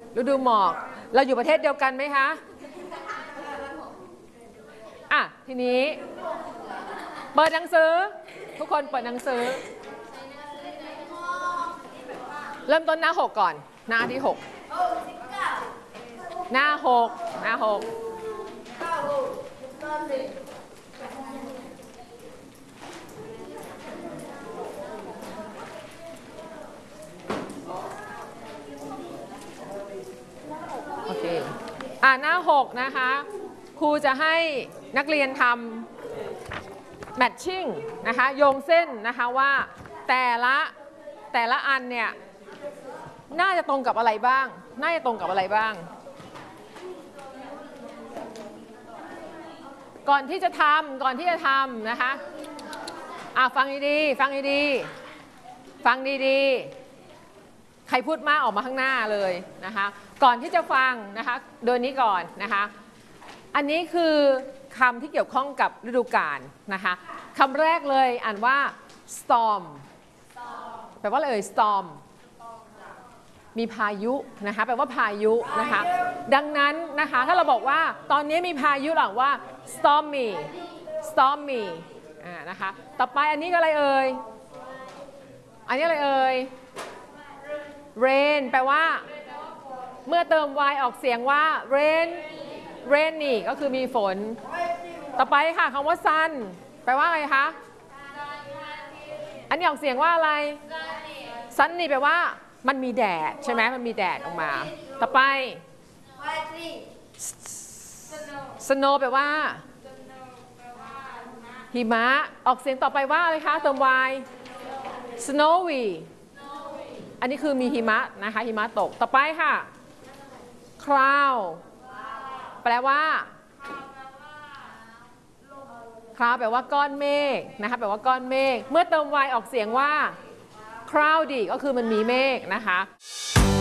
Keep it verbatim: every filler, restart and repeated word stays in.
ฤดูหมอกเราอยู่ประเทศเดียวกันไหมคะอ่ะทีนี้เปิดหนังสือทุกคนเปิดหนังสือเริ่มต้นหน้าหกก่อนหน้าที่หกหน้าหกหน้าหกโอเคอ่าหน้าหกนะคะครูจะให้นักเรียนทำแมทชิ่งนะคะโยงเส้นนะคะว่าแต่ละแต่ละอันเนี่ยน่าจะตรงกับอะไรบ้างน่าจะตรงกับอะไรบ้างก่อนที่จะทำก่อนที่จะทำนะคะอ่ะฟังดีๆฟังดีๆฟังดีๆใครพูดมากออกมาข้างหน้าเลยนะคะก่อนที่จะฟังนะคะโดยนี้ก่อนนะคะอันนี้คือคำที่เกี่ยวข้องกับฤดูกาลนะคะคำแรกเลยอ่านว่า storm แปลว่าอะไรเอ่ย storm มีพายุนะคะแปลว่าพายุนะคะดังนั้นนะคะถ้าเราบอกว่าตอนนี้มีพายุหลังว่า stormy stormy อ่านะคะต่อไปอันนี้ก็อะไรเอ่ยอันนี้อะไรเอ่ย rain แปลว่าเมื่อเติม y ออกเสียงว่า rain rainy ก็คือมีฝนต่อไปค่ะคำว่า sun แปลว่าอะไรคะอันนี้ออกเสียงว่าอะไร sunny แปลว่ามันมีแดดใช่ไหมมันมีแดดออกมาต่อไป snow แปลว่าหิมะออกเสียงต่อไปว่าอะไรคะเติม y snowy อันนี้คือมีหิมะนะคะหิมะตกต่อไปค่ะ cloud แปลว่าคราวแปลว่าก้อนเมฆนะคะแปลว่าก้อนเมฆเมื่อเติม y ออกเสียงว่า cloudy ก็คือมันมีเมฆนะคะ